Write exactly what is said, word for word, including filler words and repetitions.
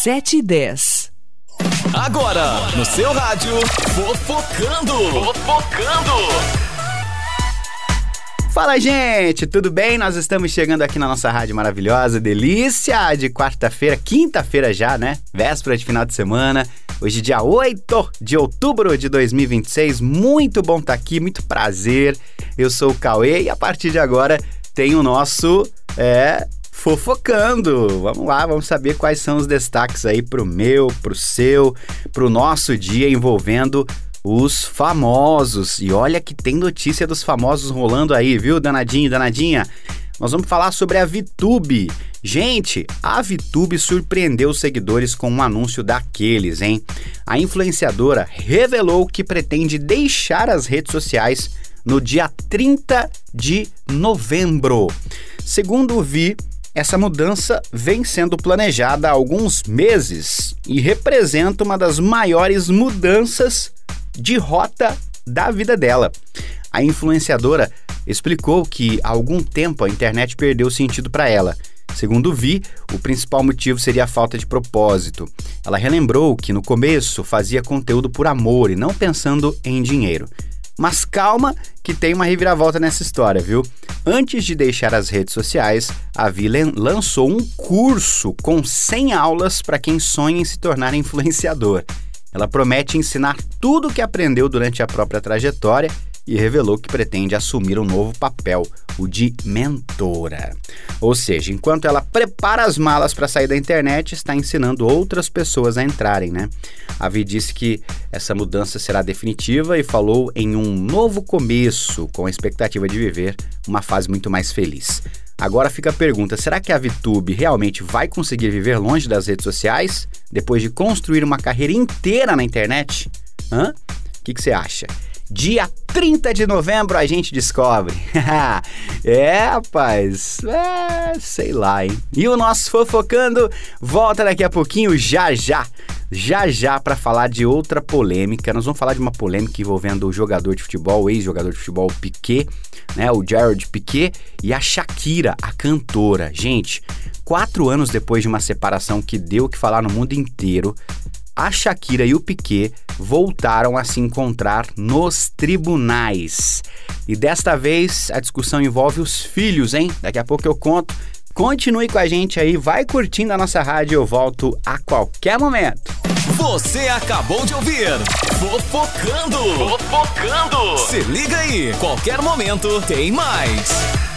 sete e dez. Agora, no seu rádio, Fofocando. Fofocando. Fala, gente, tudo bem? Nós estamos chegando aqui na nossa rádio maravilhosa, delícia, de quarta-feira, quinta-feira já, né? Véspera de final de semana, hoje dia oito de outubro de dois mil e vinte e seis, muito bom estar aqui, muito prazer, eu sou o Cauê e a partir de agora tem o nosso, é, Fofocando. Vamos lá, vamos saber quais são os destaques aí pro meu, pro seu, pro nosso dia envolvendo os famosos. E olha que tem notícia dos famosos rolando aí, viu, danadinho, danadinha? Nós vamos falar sobre a VTube. Gente, a VTube surpreendeu os seguidores com um anúncio daqueles, hein? A influenciadora revelou que pretende deixar as redes sociais no dia trinta de novembro. Segundo o Vi, essa mudança vem sendo planejada há alguns meses e representa uma das maiores mudanças de rota da vida dela. A influenciadora explicou que há algum tempo a internet perdeu sentido para ela. Segundo o Vi, o principal motivo seria a falta de propósito. Ela relembrou que no começo fazia conteúdo por amor e não pensando em dinheiro. Mas calma que tem uma reviravolta nessa história, viu? Antes de deixar as redes sociais, a Vi lançou um curso com cem aulas para quem sonha em se tornar influenciador. Ela promete ensinar tudo o que aprendeu durante a própria trajetória e revelou que pretende assumir um novo papel, o de mentora. Ou seja, enquanto ela prepara as malas para sair da internet, está ensinando outras pessoas a entrarem, né? A Vi disse que essa mudança será definitiva e falou em um novo começo, com a expectativa de viver uma fase muito mais feliz. Agora fica a pergunta, será que a VTube realmente vai conseguir viver longe das redes sociais depois de construir uma carreira inteira na internet? Hã? O que que você acha? Dia trinta de novembro a gente descobre. É, rapaz, é, sei lá, hein? E o nosso Fofocando volta daqui a pouquinho, já já, já já, para falar de outra polêmica. Nós vamos falar de uma polêmica envolvendo o jogador de futebol, o ex-jogador de futebol Piqué, né, o Gerard Piqué, e a Shakira, a cantora. Gente, quatro anos depois de uma separação que deu o que falar no mundo inteiro, a Shakira e o Piqué voltaram a se encontrar nos tribunais. E desta vez a discussão envolve os filhos, hein? Daqui a pouco eu conto. Continue com a gente aí, vai curtindo a nossa rádio, eu volto a qualquer momento. Você acabou de ouvir Fofocando. Fofocando. Se liga aí, qualquer momento tem mais.